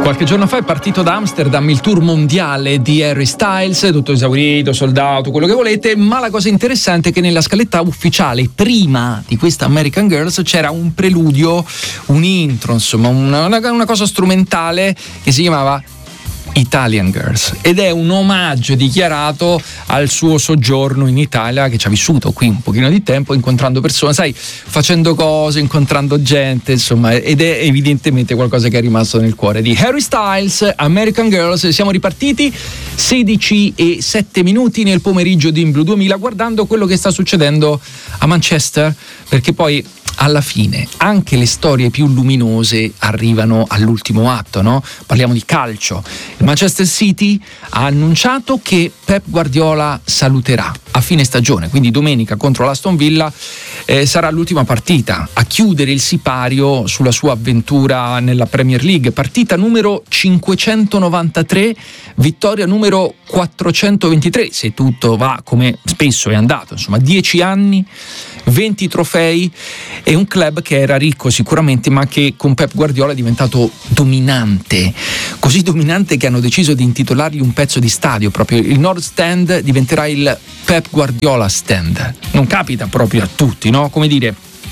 Qualche giorno fa è partito da Amsterdam il tour mondiale di Harry Styles, tutto esaurito, soldato, quello che volete, ma la cosa interessante è che nella scaletta ufficiale, prima di questa American Girls, c'era un preludio, un intro, insomma, una cosa strumentale che si chiamava Italian Girls, ed è un omaggio dichiarato al suo soggiorno in Italia, che ci ha vissuto qui un pochino di tempo, incontrando persone, sai, facendo cose, incontrando gente, insomma, ed è evidentemente qualcosa che è rimasto nel cuore di Harry Styles. American Girls. Siamo ripartiti 16:07 nel pomeriggio di In Blue 2000, guardando quello che sta succedendo a Manchester, perché poi alla fine anche le storie più luminose arrivano all'ultimo atto, no? Parliamo di calcio. Il Manchester City ha annunciato che Pep Guardiola saluterà a fine stagione, quindi domenica contro l'Aston Villa sarà l'ultima partita a chiudere il sipario sulla sua avventura nella Premier League. Partita numero 593, vittoria numero 423, se tutto va come spesso è andato, insomma 10 anni, 20 trofei, e un club che era ricco sicuramente, ma che con Pep Guardiola è diventato dominante, così dominante che hanno deciso di intitolargli un pezzo di stadio, proprio il North Stand diventerà il Pep Guardiola Stand. Non capita proprio a tutti, no? Come dire,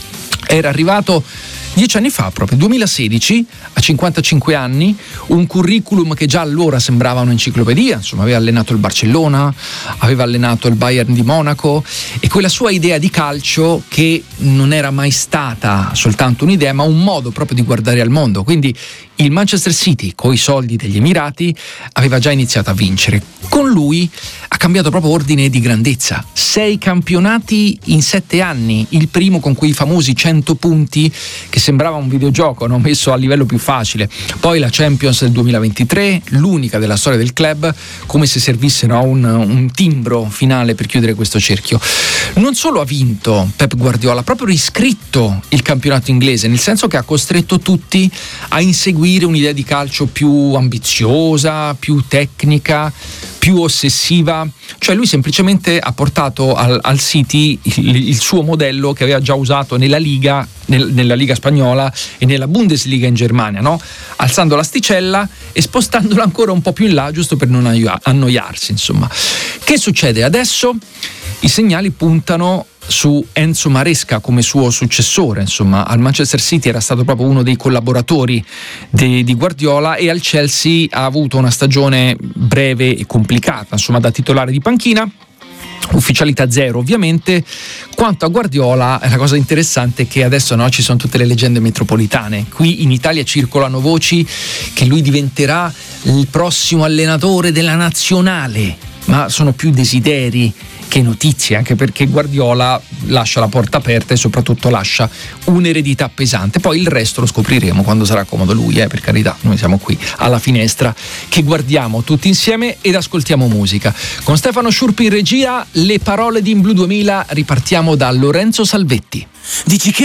era arrivato 10 anni fa, proprio 2016, a 55 anni, un curriculum che già allora sembrava un'enciclopedia, insomma aveva allenato il Barcellona, aveva allenato il Bayern di Monaco, e quella sua idea di calcio che non era mai stata soltanto un'idea, ma un modo proprio di guardare al mondo. Quindi il Manchester City, coi soldi degli Emirati, aveva già iniziato a vincere. Con lui ha cambiato proprio ordine di grandezza. 6 campionati in 7 anni, il primo con quei famosi 100 punti che sembrava un videogioco, no? Messo a livello più facile. Poi la Champions del 2023, l'unica della storia del club, come se servisse, no? un timbro finale per chiudere questo cerchio. Non solo ha vinto Pep Guardiola, ha proprio riscritto il campionato inglese, nel senso che ha costretto tutti a inseguire un'idea di calcio più ambiziosa, più tecnica, più ossessiva. Cioè lui semplicemente ha portato al City il suo modello che aveva già usato nella Liga, nella Liga spagnola e nella Bundesliga in Germania, no? Alzando l'asticella e spostandola ancora un po' più in là, giusto per non annoiarsi, insomma. Che succede adesso? I segnali puntano su Enzo Maresca come suo successore, insomma. Al Manchester City era stato proprio uno dei collaboratori di Guardiola, e al Chelsea ha avuto una stagione breve e complicata, insomma, da titolare di panchina. Ufficialità zero, ovviamente. Quanto a Guardiola, la cosa interessante è che adesso, no, ci sono tutte le leggende metropolitane. Qui in Italia circolano voci che lui diventerà il prossimo allenatore della nazionale, ma sono più desideri che notizie, anche perché Guardiola lascia la porta aperta e soprattutto lascia un'eredità pesante. Poi il resto lo scopriremo quando sarà comodo lui, per carità. Noi siamo qui alla finestra che guardiamo tutti insieme ed ascoltiamo musica. Con Stefano Sciurpi in regia, le parole di In Blue 2000, ripartiamo da Lorenzo Salvetti. Dici che